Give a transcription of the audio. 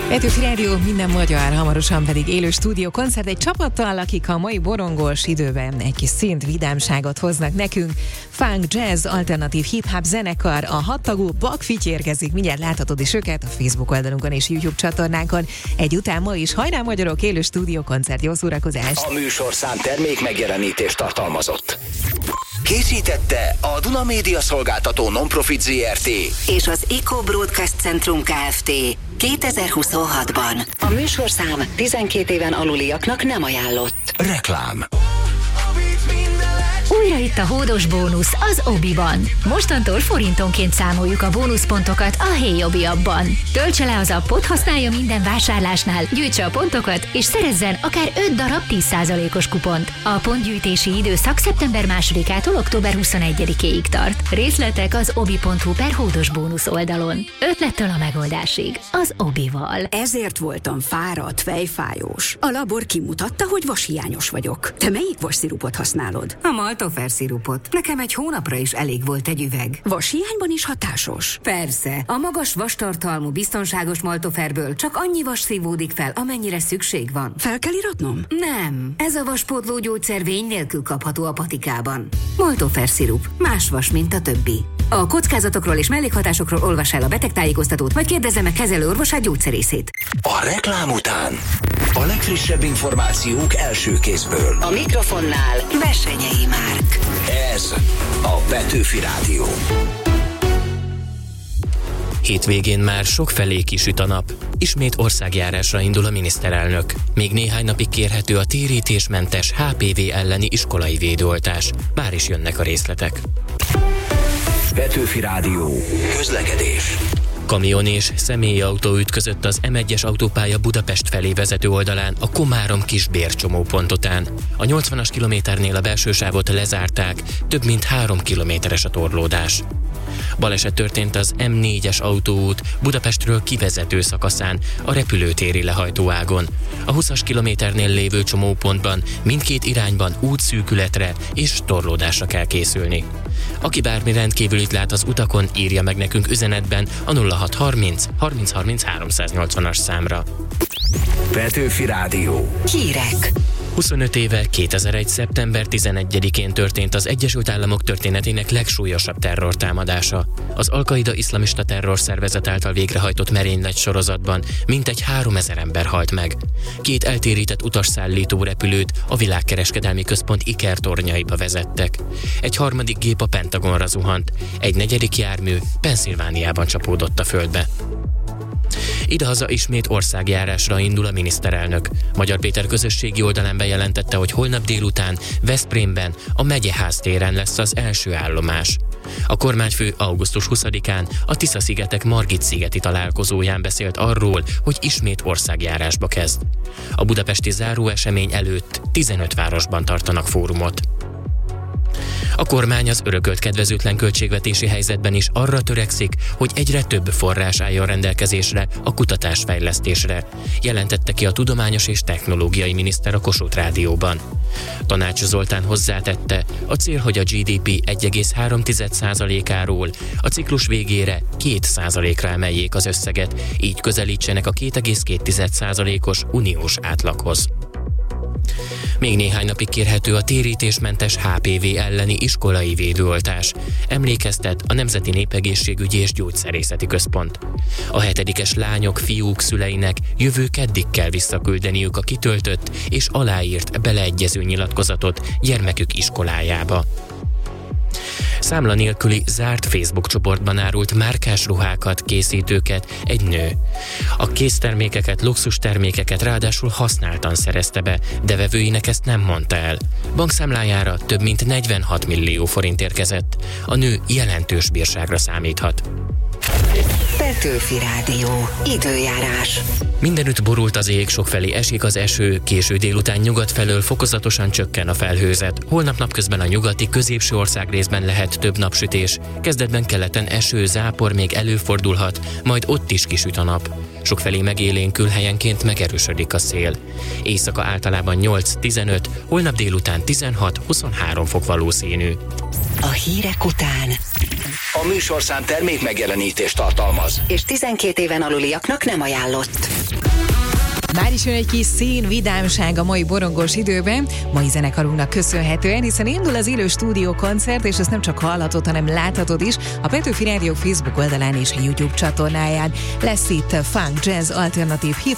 Petőfi Rádió, minden magyar, hamarosan pedig élő stúdió koncert egy csapattal, akik a mai borongós időben egy kis szint vidámságot hoznak nekünk. Funk, jazz, alternatív hip-hop zenekar, a 6 tagú Bakfitty érkezik, mindjárt láthatod is őket a Facebook oldalunkon és YouTube csatornánkon. Egy után ma is Hajrá Magyarok élő stúdió koncert, jó szórakozást! A műsorszám termék megjelenítést tartalmazott. Készítette a Duna Média Szolgáltató Non-Profit Zrt. és az Eco Broadcast Centrum Kft. 2026-ban. A műsorszám 12 éven aluliaknak nem ajánlott. Reklám. Újra itt a hódos bónusz az Obiban. Mostantól forintonként számoljuk a bónuszpontokat a Hey Obi appban. Töltse le az appot, használja minden vásárlásnál, gyűjtse a pontokat, és szerezzen akár 5 darab 10%-os kupont. A pontgyűjtési időszak szeptember 2-ától október 21-ig tart. Részletek az obi.hu/hódos bónusz oldalon. Ötlettől a megoldásig. Az Obival. Ezért voltam fáradt, fejfájós. A labor kimutatta, hogy vashiányos vagyok. Te melyik vasszirupot használod? A Maltofer szirupot. Nekem egy hónapra is elég volt egy üveg. Vashiányban is hatásos? Persze. A magas vastartalmú, biztonságos Maltoferből csak annyi vas szívódik fel, amennyire szükség van. Fel kell iratnom? Nem. Ez a vaspótló gyógyszer vény nélkül kapható a patikában. Maltofer szirup. Más vas, mint a többi. A kockázatokról és mellékhatásokról olvass el a betegtájékoztatót, vagy kérdezze meg kezelőorvosát, gyógyszerészét. A reklám után a legfrissebb információk első kézből. A mikrofonnál Bessenyei Márk. Ez a Petőfi Rádió. Hétvégén már sokfelé kisüt a nap. Ismét országjárásra indul a miniszterelnök. Még néhány napig kérhető a térítésmentes HPV elleni iskolai védőoltás. Már is jönnek a részletek. Petőfi Rádió. Közlekedés. Kamion és személyautó ütközött az M1-es autópálya Budapest felé vezető oldalán a Komárom-Kisbér csomópontotán. A 80-as kilométernél a belső sávot lezárták, több mint 3 kilométeres a torlódás. Baleset történt az M4-es autóút Budapestről kivezető szakaszán, a repülőtéri lehajtóágon. A 20-as kilométernél lévő csomópontban mindkét irányban útszűkületre és torlódásra kell készülni. Aki bármi rendkívülit lát az utakon, írja meg nekünk üzenetben a 0630 30 30 380-as számra. Petőfi Rádió. Hírek. 25 éve 2001. szeptember 11-én történt az Egyesült Államok történetének legsúlyosabb terrortámadása. Az Al-Qaida iszlamista terrorszervezet által végrehajtott merénylet sorozatban mintegy 3000 ember halt meg. 2 eltérített utasszállító repülőt a világkereskedelmi központ ikertornyaiba vezettek. Egy harmadik gép a Pentagonra zuhant, egy negyedik jármű Pennsylvániában csapódott a földbe. Idehaza ismét országjárásra indul a miniszterelnök. Magyar Péter közösségi oldalán bejelentette, hogy holnap délután Veszprémben a Megyeház téren lesz az első állomás. A kormányfő augusztus 20-án a Tisza-szigetek Margit-szigeti találkozóján beszélt arról, hogy ismét országjárásba kezd. A budapesti záróesemény előtt 15 városban tartanak fórumot. A kormány az örökölt kedvezőtlen költségvetési helyzetben is arra törekszik, hogy egyre több forrás álljon rendelkezésre a kutatásfejlesztésre, jelentette ki a tudományos és technológiai miniszter a Kossuth Rádióban. Tanács Zoltán hozzátette, a cél, hogy a GDP 1,3%-áról a ciklus végére 2%-ra emeljék az összeget, így közelítsenek a 2,2%-os uniós átlaghoz. Még néhány napig kérhető a térítésmentes HPV elleni iskolai védőoltás, emlékeztet a Nemzeti Népegészségügyi és Gyógyszerészeti Központ. A 7-es lányok, fiúk szüleinek jövő keddig kell visszaküldeniük a kitöltött és aláírt beleegyező nyilatkozatot gyermekük iskolájába. Számla nélküli zárt Facebook csoportban árult márkás ruhákat, készítőket egy nő. A késztermékeket, luxustermékeket ráadásul használtan szerezte be, de vevőinek ezt nem mondta el. Bankszámlájára több mint 46 millió forint érkezett. A nő jelentős bírságra számíthat. Petőfi Rádió. Időjárás. Mindenütt borult az ég, sokfelé esik az eső, késő délután nyugat felől fokozatosan csökken a felhőzet. Holnap napközben a nyugati, középső országrészben lehet több napsütés. Kezdetben keleten eső, zápor még előfordulhat, majd ott is kisüt a nap. Sokfelé megélénkül, helyenként megerősödik a szél. Éjszaka általában 8-15, holnap délután 16-23 fok valószínű. A hírek után A műsorszám termék megjelenítést tartalmaz. És 12 éven aluliaknak nem ajánlott. Már is jön egy kis szín, vidámság a mai borongós időben, mai zenekarunknak köszönhetően, hiszen indul az élő stúdió koncert, és ezt nem csak hallhatod, hanem láthatod is a Petőfi Rádió Facebook oldalán és YouTube csatornáján. Lesz itt funk, jazz, alternatív, hip-hop,